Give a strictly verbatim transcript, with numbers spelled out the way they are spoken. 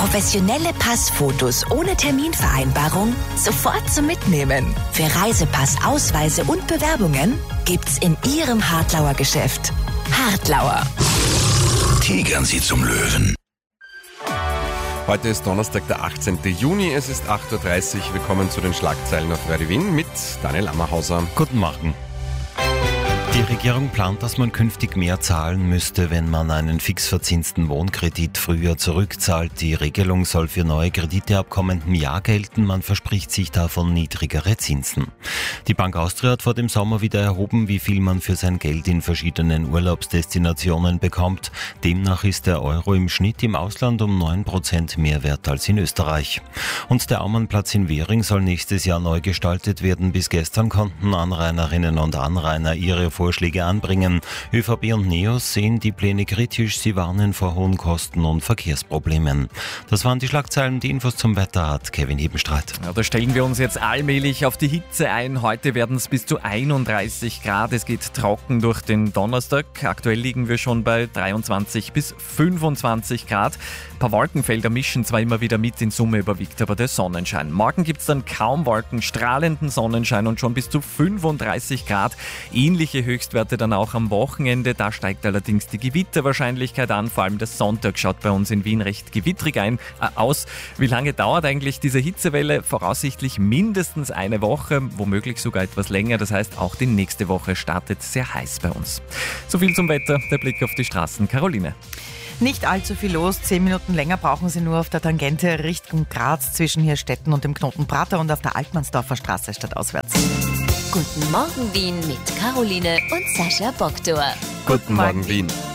Professionelle Passfotos ohne Terminvereinbarung sofort zum Mitnehmen. Für Reisepass, Ausweise und Bewerbungen gibt's in Ihrem Hartlauer Geschäft. Hartlauer. Tigern Sie zum Löwen. Heute ist Donnerstag, der achtzehnten Juni. Es ist acht Uhr dreißig. Willkommen zu den Schlagzeilen auf Radio Wien mit Daniel Ammerhauser. Guten Morgen. Die Regierung plant, dass man künftig mehr zahlen müsste, wenn man einen fix verzinsten Wohnkredit früher zurückzahlt. Die Regelung soll für neue Kredite ab kommendem Jahr gelten. Man verspricht sich davon niedrigere Zinsen. Die Bank Austria hat vor dem Sommer wieder erhoben, wie viel man für sein Geld in verschiedenen Urlaubsdestinationen bekommt. Demnach ist der Euro im Schnitt im Ausland um neun Prozent mehr wert als in Österreich. Und der Aumannplatz in Währing soll nächstes Jahr neu gestaltet werden. Bis gestern konnten Anrainerinnen und Anrainer ihre Vorschläge anbringen. ÖVP und NEOS sehen die Pläne kritisch. Sie warnen vor hohen Kosten und Verkehrsproblemen. Das waren die Schlagzeilen. Die Infos zum Wetter hat Kevin Hebenstreit. Ja, da stellen wir uns jetzt allmählich auf die Hitze ein. Heute werden es bis zu einunddreißig Grad. Es geht trocken durch den Donnerstag. Aktuell liegen wir schon bei dreiundzwanzig bis fünfundzwanzig Grad. Ein paar Wolkenfelder mischen zwar immer wieder mit, in Summe überwiegt aber der Sonnenschein. Morgen gibt es dann kaum Wolken, strahlenden Sonnenschein und schon bis zu fünfunddreißig Grad. Ähnliche Höchstwerte dann auch am Wochenende. Da steigt allerdings die Gewitterwahrscheinlichkeit an. Vor allem der Sonntag schaut bei uns in Wien recht gewittrig ein, äh, aus. Wie lange dauert eigentlich diese Hitzewelle? Voraussichtlich mindestens eine Woche, womöglich sogar etwas länger. Das heißt, auch die nächste Woche startet sehr heiß bei uns. So viel zum Wetter. Der Blick auf die Straßen. Caroline. Nicht allzu viel los, zehn Minuten länger brauchen Sie nur auf der Tangente Richtung Graz zwischen Hirstetten und dem Knoten Prater und auf der Altmannsdorfer Straße stadtauswärts. Guten Morgen Wien mit Caroline und Sascha Boktor. Guten Morgen Wien.